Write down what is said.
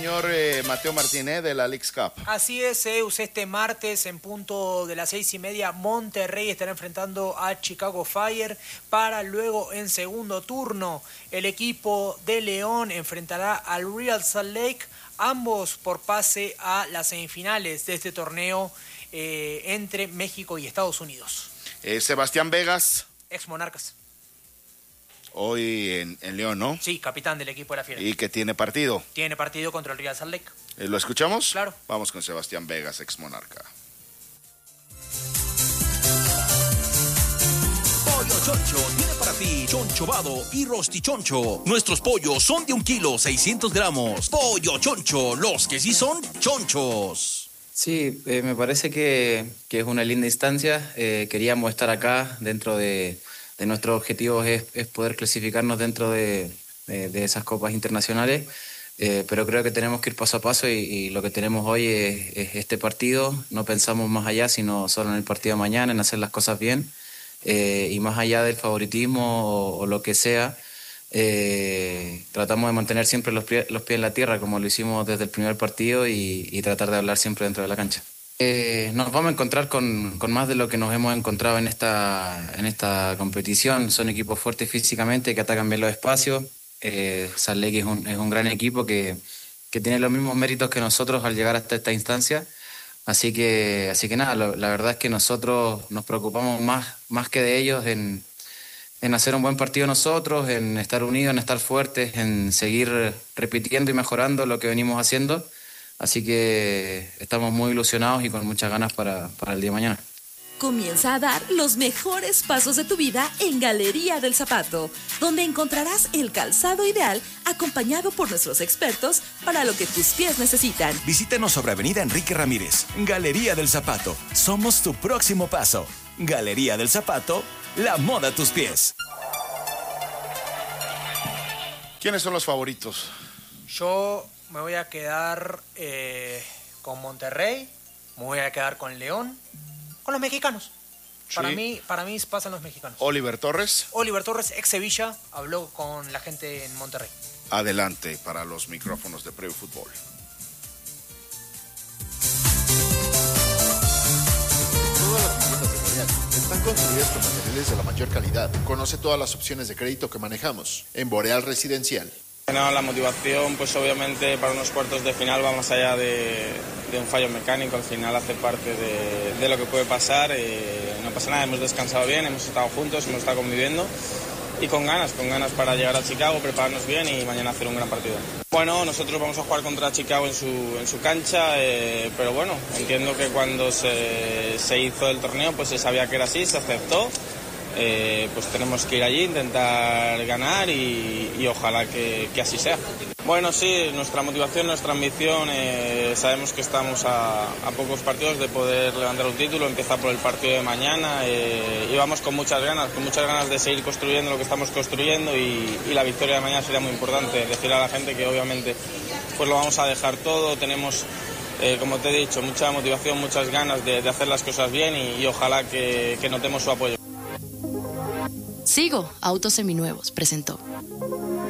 Señor Mateo Martínez de la Leagues Cup. Así es, Zeus, este martes en punto de las 6:30 Monterrey estará enfrentando a Chicago Fire para luego en segundo turno el equipo de León enfrentará al Real Salt Lake, ambos por pase a las semifinales de este torneo entre México y Estados Unidos. Sebastián Vegas. Ex Monarcas. Hoy en León, ¿no? Sí, capitán del equipo de la Fiera. ¿Y que tiene partido? Tiene partido contra el Real Salt Lake. ¿Lo escuchamos? Claro. Vamos con Sebastián Vegas, ex Monarca. Pollo Choncho tiene para ti chonchovado y rostichoncho. Nuestros pollos son de 1 kilo, 600 gramos. Pollo Choncho, los que sí son chonchos. Sí, me parece que es una linda instancia. Queríamos estar acá dentro de nuestros objetivos es poder clasificarnos dentro de esas copas internacionales, pero creo que tenemos que ir paso a paso y lo que tenemos hoy es este partido. No pensamos más allá, sino solo en el partido de mañana, en hacer las cosas bien, y más allá del favoritismo o lo que sea, tratamos de mantener siempre los pies en la tierra, como lo hicimos desde el primer partido, y tratar de hablar siempre dentro de la cancha. Nos vamos a encontrar con más de lo que nos hemos encontrado en esta competición. Son equipos fuertes físicamente, que atacan bien los espacios. Salt Lake es un gran equipo que tiene los mismos méritos que nosotros al llegar hasta esta instancia. Así que nada, la verdad es que nosotros nos preocupamos más que de ellos en hacer un buen partido nosotros, en estar unidos, en estar fuertes, en seguir repitiendo y mejorando lo que venimos haciendo. Así que estamos muy ilusionados y con muchas ganas para el día de mañana. Comienza a dar los mejores pasos de tu vida en Galería del Zapato, donde encontrarás el calzado ideal acompañado por nuestros expertos para lo que tus pies necesitan. Visítanos sobre Avenida Enrique Ramírez. Galería del Zapato. Somos tu próximo paso. Galería del Zapato, la moda a tus pies. ¿Quiénes son los favoritos? Yo me voy a quedar con Monterrey, me voy a quedar con León, con los mexicanos. Sí. Para mí pasan los mexicanos. Oliver Torres. Oliver Torres, ex Sevilla, habló con la gente en Monterrey. Adelante para los micrófonos de Previo Fútbol. Todas las viviendas de Boreal están construidas con materiales de la mayor calidad. Conoce todas las opciones de crédito que manejamos en Boreal Residencial. No, la motivación, pues obviamente para unos cuartos de final va más allá de un fallo mecánico. Al final hace parte de lo que puede pasar. No pasa nada, hemos descansado bien, hemos estado juntos, hemos estado conviviendo y con ganas para llegar a Chicago, prepararnos bien y mañana hacer un gran partido. Bueno, nosotros vamos a jugar contra Chicago en su cancha, pero bueno, entiendo que cuando se hizo el torneo pues se sabía que era así, se aceptó. Pues tenemos que ir allí, intentar ganar y ojalá que así sea. Bueno, sí, nuestra motivación, nuestra ambición, sabemos que estamos a pocos partidos de poder levantar un título, empieza por el partido de mañana y vamos con muchas ganas de seguir construyendo lo que estamos construyendo y la victoria de mañana sería muy importante. Decir a la gente que obviamente pues lo vamos a dejar todo, tenemos... como te he dicho, mucha motivación, muchas ganas de hacer las cosas bien y ojalá que notemos su apoyo. Sigo, Autos Seminuevos, presentó.